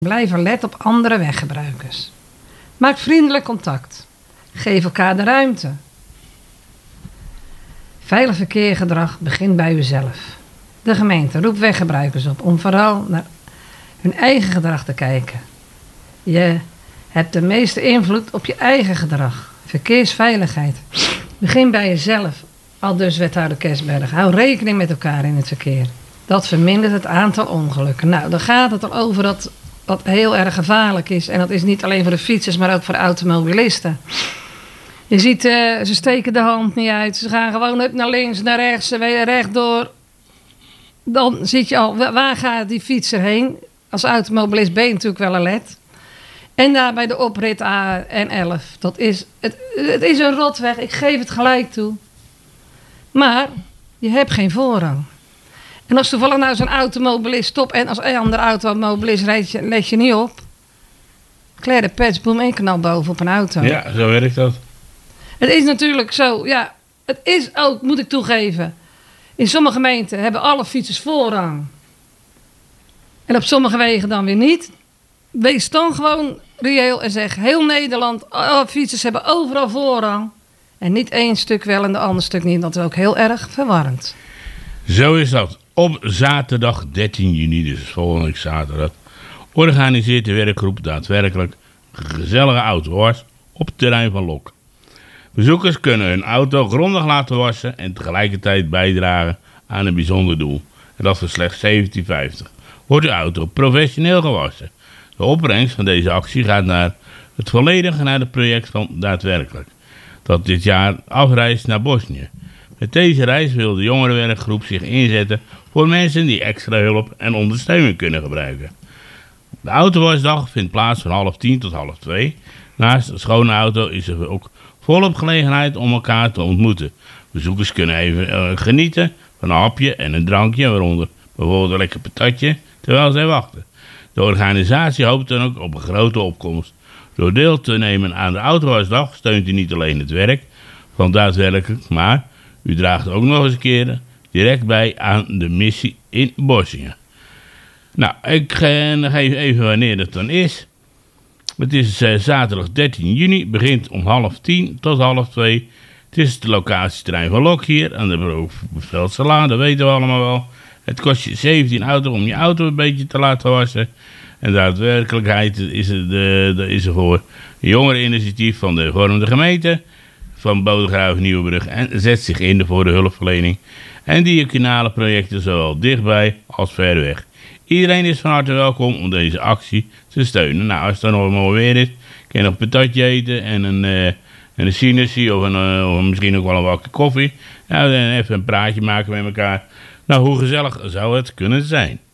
Blijf alert op andere weggebruikers. Maak vriendelijk contact. Geef elkaar de ruimte. Veilig verkeergedrag begint bij uzelf. De gemeente roept weggebruikers op om vooral naar hun eigen gedrag te kijken. Je hebt de meeste invloed op je eigen gedrag. Verkeersveiligheid. Begin bij jezelf. Aldus wethouder Kersberg. Hou rekening met elkaar in het verkeer. Dat vermindert het aantal ongelukken. Nou, dan gaat het al over dat wat heel erg gevaarlijk is. En dat is niet alleen voor de fietsers, maar ook voor de automobilisten. Je ziet, ze steken de hand niet uit. Ze gaan gewoon up naar links, naar rechts, rechtdoor. Dan zit je al, waar gaat die fietser heen? Als automobilist ben je natuurlijk wel alert. En daar bij de oprit A11. Het is een rotweg, ik geef het gelijk toe. Maar je hebt geen voorrang. En als toevallig nou zo'n automobilist stopt en als een andere automobilist let je niet op. Claire de pets, boem, één knal boven op een auto. Ja, zo werkt dat. Het is natuurlijk zo, ja, het is ook, moet ik toegeven. In sommige gemeenten hebben alle fietsers voorrang. En op sommige wegen dan weer niet. Wees dan gewoon reëel en zeg, heel Nederland, alle fietsers hebben overal voorrang. En niet één stuk wel en de ander stuk niet. Dat is ook heel erg verwarrend. Zo is dat. Op zaterdag 13 juni, dus volgende week zaterdag, organiseert de werkgroep daadwerkelijk gezellige autowars op het terrein van Lok. Bezoekers kunnen hun auto grondig laten wassen en tegelijkertijd bijdragen aan een bijzonder doel. En dat voor slechts €17,50. Wordt uw auto professioneel gewassen. De opbrengst van deze actie gaat naar het volledige naar het project van Daadwerkelijk, dat dit jaar afreist naar Bosnië. Met deze reis wil de jongerenwerkgroep zich inzetten voor mensen die extra hulp en ondersteuning kunnen gebruiken. De autowasdag vindt plaats van 11:30 tot 12:30. Naast een schone auto is er ook volop gelegenheid om elkaar te ontmoeten. Bezoekers kunnen even genieten van een hapje en een drankje, waaronder bijvoorbeeld een lekker patatje, terwijl zij wachten. De organisatie hoopt dan ook op een grote opkomst. Door deel te nemen aan de autowasdag steunt u niet alleen het werk van Daadwerkelijk, maar u draagt ook nog eens een keer direct bij aan de missie in Bosnië. Nou, ik geef even wanneer het dan is. Het is zaterdag 13 juni, begint om 11:30 tot 12:30. Het is het locatieterrein van Lok hier aan de Veldselaan, dat weten we allemaal wel. Het kost je €17 om je auto een beetje te laten wassen. En daadwerkelijkheid is er voor een jongereninitiatief van de hervormde gemeente van Bodegraven Nieuwebrug en zet zich in voor de hulpverlening en diaconale projecten zowel dichtbij als ver weg. Iedereen is van harte welkom om deze actie te steunen. Nou, als het dan nog mooi weer is, kan je nog een patatje eten en een sinusje of misschien ook wel een bakje koffie. Nou, en even een praatje maken met elkaar. Nou, hoe gezellig zou het kunnen zijn?